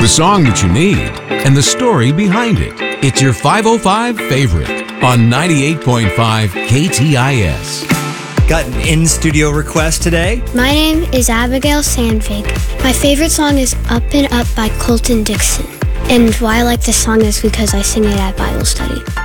the song that you need, and the story behind it. It's your 505 favorite on 98.5 KTIS. Got an in-studio request today? My name is Abigail Sandvig. My favorite song is Up and Up by Colton Dixon. And why I like this song is because I sing it at Bible study.